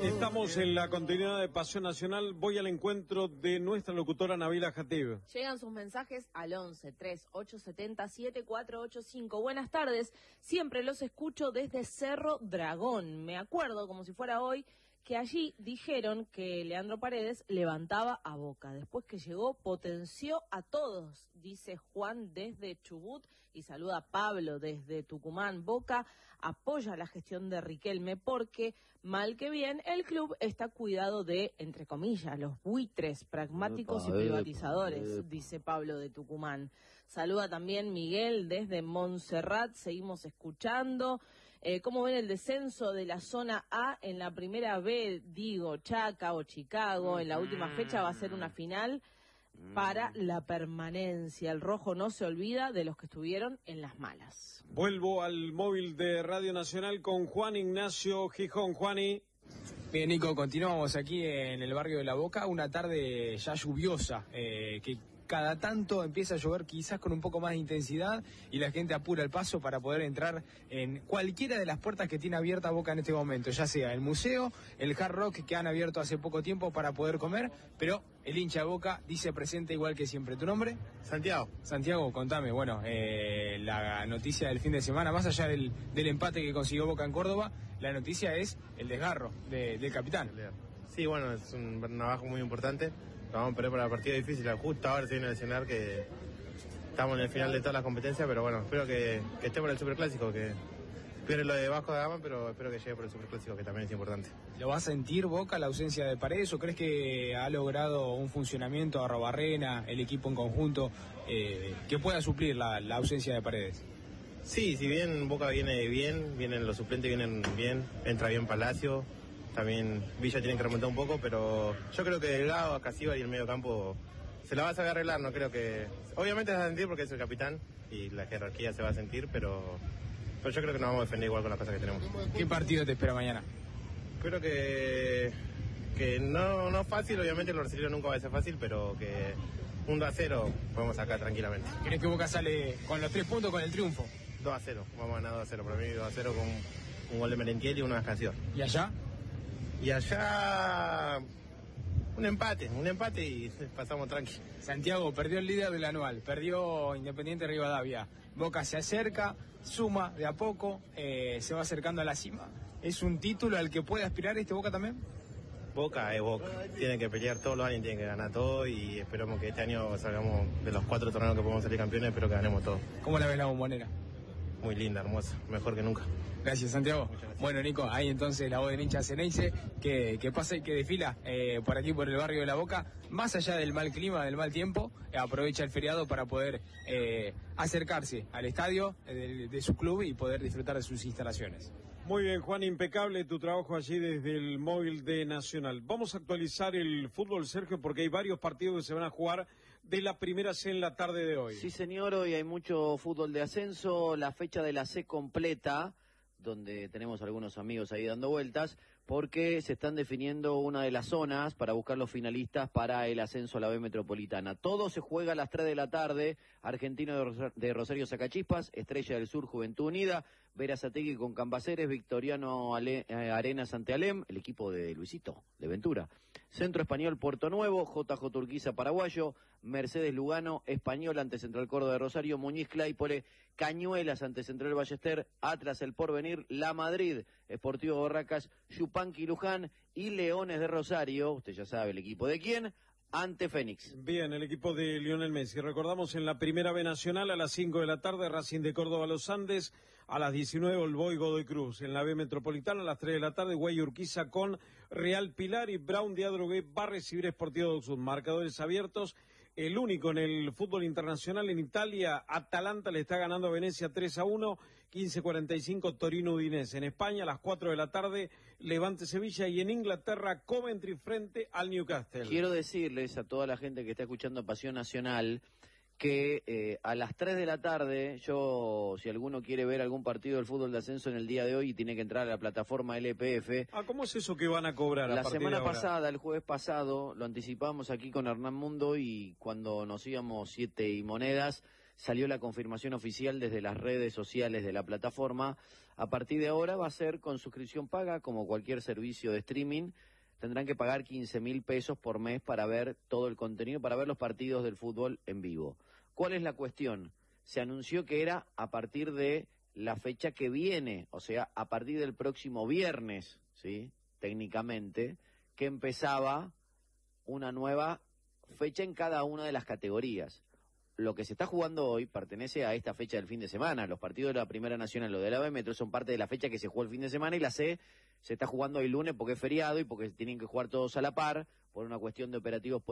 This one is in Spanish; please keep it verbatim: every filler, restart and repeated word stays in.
Estamos en la continuidad de Pasión Nacional. Voy al encuentro de nuestra locutora Nabila Jatib. Llegan sus mensajes al once, tres, ocho siete cero, siete cuatro ocho cinco. Buenas tardes, siempre los escucho desde Cerro Dragón. Me acuerdo, como si fuera hoy, que allí dijeron que Leandro Paredes levantaba a Boca. Después que llegó, potenció a todos, dice Juan desde Chubut, y saluda a Pablo desde Tucumán. Boca apoya la gestión de Riquelme porque, mal que bien, el club está cuidado de, entre comillas, los buitres pragmáticos y privatizadores, dice Pablo de Tucumán. Saluda también Miguel desde Montserrat, seguimos escuchando. Eh, ¿Cómo ven el descenso de la zona A en la primera B? Digo, Chaca o Chicago, en la última fecha va a ser una final para la permanencia. El rojo no se olvida de los que estuvieron en las malas. Vuelvo al móvil de Radio Nacional con Juan Ignacio Gijón. Juani. Bien, Nico, continuamos aquí en el barrio de La Boca, una tarde ya lluviosa, eh, que cada tanto empieza a llover quizás con un poco más de intensidad y la gente apura el paso para poder entrar en cualquiera de las puertas que tiene abierta Boca en este momento, ya sea el museo, el Hard Rock que han abierto hace poco tiempo para poder comer, pero el hincha de Boca dice presente igual que siempre. ¿Tu nombre? Santiago. Santiago, contame, bueno, eh, la noticia del fin de semana, más allá del, del empate que consiguió Boca en Córdoba, la noticia es el desgarro de, del capitán. Sí, bueno, es un trabajo muy importante. Vamos a perder para la partida difícil. Justo ahora se viene a lesionar, que estamos en el final de todas las competencias, pero bueno, espero que, que esté por el Superclásico, que pierde lo de Vasco da Gama, pero espero que llegue por el Superclásico, que también es importante. ¿Lo va a sentir Boca la ausencia de Paredes o crees que ha logrado un funcionamiento Arrobarrena, el equipo en conjunto, eh, que pueda suplir la, la ausencia de Paredes? Sí, si bien Boca viene bien, vienen los suplentes, vienen bien, entra bien Palacio. También Villa tiene que remontar un poco, pero yo creo que Delgado, Casíbar y el medio campo se la va a saber arreglar. No creo que... Obviamente se va a sentir porque es el capitán y la jerarquía se va a sentir, pero, pero yo creo que nos vamos a defender igual con las cosas que tenemos. ¿Qué partido te espera mañana? Creo que, que no, no es fácil, obviamente el brasileño nunca va a ser fácil, pero que un dos a cero podemos sacar tranquilamente. ¿Crees que Boca sale con los tres puntos, con el triunfo? dos a cero, vamos a ganar dos a cero. Para mí dos a cero con un gol de Merentiel y una descansión. ¿Y allá? Y allá un empate, un empate y pasamos tranqui. Santiago, perdió el líder del anual, perdió Independiente Rivadavia. Boca se acerca, suma de a poco, eh, se va acercando a la cima. ¿Es un título al que puede aspirar este Boca también? Boca es Boca, tienen que pelear todos los años, tienen que ganar todo y esperamos que este año salgamos de los cuatro torneos que podemos salir campeones, espero que ganemos todo. ¿Cómo la ves la Bombonera? Muy linda, hermosa, mejor que nunca. Gracias, Santiago. Gracias. Bueno, Nico, ahí entonces la voz del hincha Ceneice que, que pasa y que desfila eh, por aquí, por el barrio de La Boca, más allá del mal clima, del mal tiempo, eh, aprovecha el feriado para poder eh, acercarse al estadio eh, de, de su club y poder disfrutar de sus instalaciones. Muy bien, Juan, impecable tu trabajo allí desde el móvil de Nacional. Vamos a actualizar el fútbol, Sergio, porque hay varios partidos que se van a jugar de la primera C en la tarde de hoy. Sí, señor, hoy hay mucho fútbol de ascenso, la fecha de la C completa, donde tenemos algunos amigos ahí dando vueltas, porque se están definiendo una de las zonas para buscar los finalistas para el ascenso a la B Metropolitana. Todo se juega a las tres de la tarde, Argentino de Rosario Sacachispas, Estrella del Sur Juventud Unida, Berazategui con Cambaceres, Victoriano Ale, eh, Arenas ante Alem, el equipo de Luisito, de Ventura. Centro Español Puerto Nuevo, J J Urquiza Paraguayo, Mercedes Lugano, Español ante Central Córdoba de Rosario, Muñiz Claypole, Cañuelas ante Central Ballester, Atlas El Porvenir, La Madrid, Sportivo Barracas, Yupanqui Luján y Leones de Rosario, usted ya sabe el equipo de quién, ante Fénix. Bien, el equipo de Lionel Messi. Recordamos en la primera B Nacional a las cinco de la tarde, Racing de Córdoba Los Andes, a las diecinueve Olboy Godoy Cruz. En la B Metropolitana a las tres de la tarde, Güey Urquiza con Real Pilar y Brown de Adrogué va a recibir Sportivo Sud. Marcadores abiertos. El único en el fútbol internacional en Italia, Atalanta le está ganando a Venecia tres a uno, quince cuarenta y cinco Torino Udinese. En España a las cuatro de la tarde, Levante Sevilla y en Inglaterra, Coventry frente al Newcastle. Quiero decirles a toda la gente que está escuchando Pasión Nacional que eh, a las tres de la tarde, yo, si alguno quiere ver algún partido del fútbol de ascenso en el día de hoy, tiene que entrar a la plataforma L P F. Ah, ¿cómo es eso que van a cobrar a La partir semana de ahora? pasada, el jueves pasado, lo anticipamos aquí con Hernán Mundo y cuando nos íbamos siete y monedas, salió la confirmación oficial desde las redes sociales de la plataforma. A partir de ahora va a ser con suscripción paga, como cualquier servicio de streaming. Tendrán que pagar quince mil pesos por mes para ver todo el contenido, para ver los partidos del fútbol en vivo. ¿Cuál es la cuestión? Se anunció que era a partir de la fecha que viene, o sea, a partir del próximo viernes, ¿sí? Técnicamente, que empezaba una nueva fecha en cada una de las categorías. Lo que se está jugando hoy pertenece a esta fecha del fin de semana. Los partidos de la Primera Nacional o de la B Metro son parte de la fecha que se jugó el fin de semana, y la C se está jugando hoy lunes porque es feriado y porque tienen que jugar todos a la par por una cuestión de operativos